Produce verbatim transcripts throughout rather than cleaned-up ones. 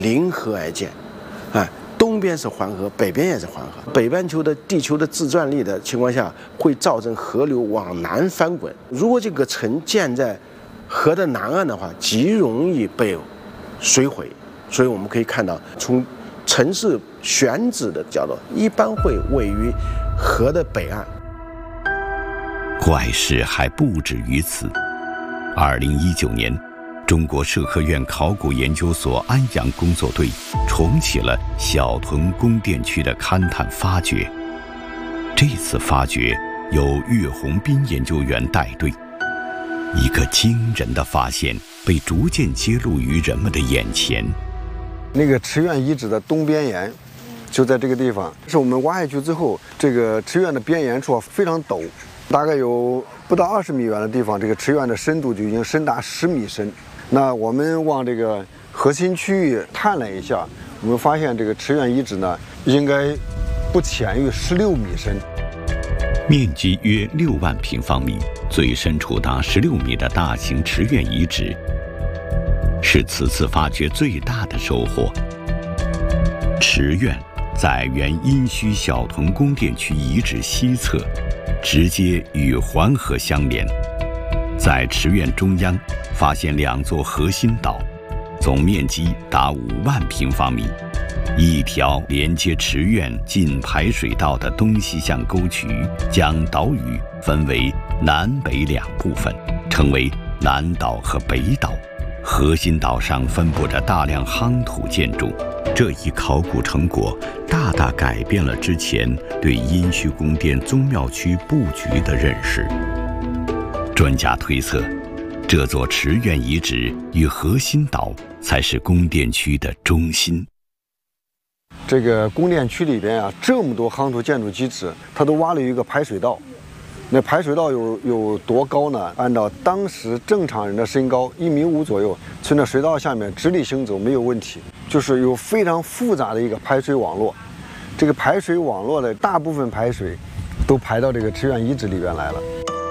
临河而建，啊，东边是黄河，北边也是黄河。北半球的地球的自转力的情况下，会造成河流往南翻滚。如果这个城建在河的南岸的话，极容易被水毁。所以我们可以看到，从城市选址的角度，一般会位于河的北岸。 怪事还不止于此。二零一九年，中国社科院考古研究所安阳工作队重启了小屯宫殿区的勘探发掘。这次发掘由岳宏斌研究员带队，一个惊人的发现被逐渐揭露于人们的眼前。 那个池院遗址的东边沿，就在这个地方。是我们挖下去之后，这个池院的边沿处非常陡，大概有不到二十米远的地方，这个池院的深度就已经深达十米深。那我们往这个核心区域探了一下，我们发现这个池院遗址呢，应该不浅于十六米深， 面积约六万平方米，最深处达十六米的大型池院遗址，是此次发掘最大的收获。池院在原殷墟小屯宫殿区遗址西侧，直接与环河相连。在池院中央发现两座核心岛，总面积达五万平方米。一条连接池院进排水道的东西向沟渠，将岛屿分为南北两部分，称为南岛和北岛。核心岛上分布着大量夯土建筑，这一考古成果大大改变了之前对殷墟宫殿宗庙区布局的认识。专家推测，这座池院遗址与核心岛才是宫殿区的中心。 这个宫殿区里边啊，这么多夯土建筑基址，它都挖了一个排水道。那排水道有有多高呢？按照当时正常人的身高一米五左右，从那水道下面直立行走没有问题。就是有非常复杂的一个排水网络，这个排水网络的大部分排水都排到这个池院遗址里边来了。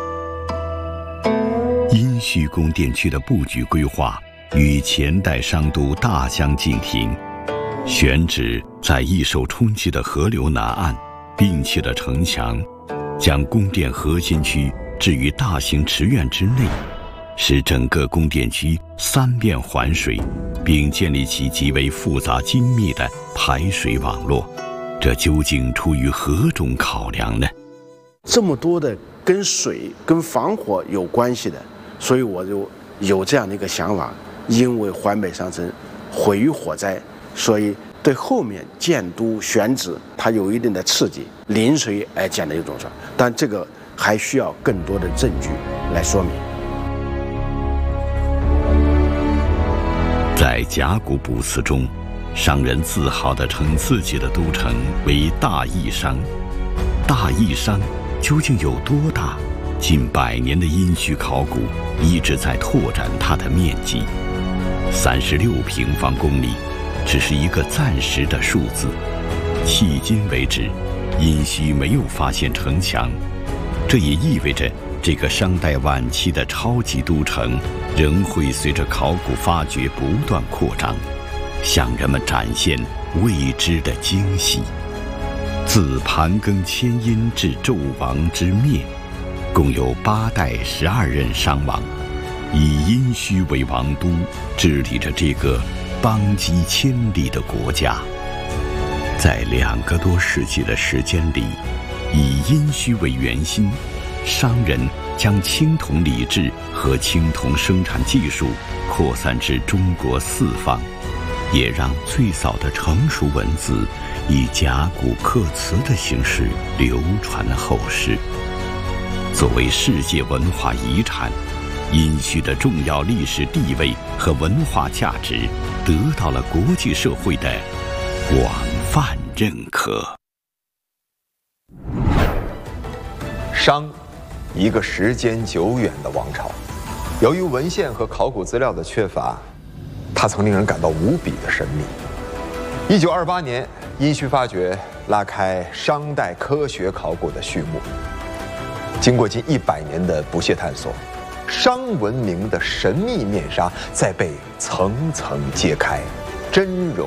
殷墟宫殿区的布局规划与前代商都大相径庭，选址在易受冲击的河流南岸，摒弃了城墙，将宫殿核心区置于大型池院之内，使整个宫殿区三面环水，并建立起极为复杂精密的排水网络。这究竟出于何种考量呢？ 这么多的跟水、跟防火有关系的，所以我就有这样的一个想法。因为环北上升毁于火灾，所以对后面建都选址它有一定的刺激，临水而建的一种说，但这个还需要更多的证据来说明。 在甲骨卜辞中，商人自豪地称自己的都城为大义商。大义商究竟有多大？近百年的殷墟考古一直在拓展它的面积。三十六平方公里只是一个暂时的数字。迄今为止，殷墟没有发现城墙，这也意味着这个商代晚期的超级都城仍会随着考古发掘不断扩张，向人们展现未知的惊喜。自盘庚迁殷至纣王之灭，共有八代十二任商王，以殷墟为王都，治理着这个邦畿千里的国家。在两个多世纪的时间里，以殷墟为圆心，商人将青铜礼制和青铜生产技术扩散至中国四方，也让最早的成熟文字以甲骨刻辞的形式流传后世。作为世界文化遗产，殷墟的重要历史地位和文化价值得到了国际社会的广泛认可。 商，一个时间久远的王朝，由于文献和考古资料的缺乏，它曾令人感到无比的神秘。一九二八年，殷墟发掘拉开商代科学考古的序幕。经过近一百年的不懈探索，商文明的神秘面纱在被层层揭开，真容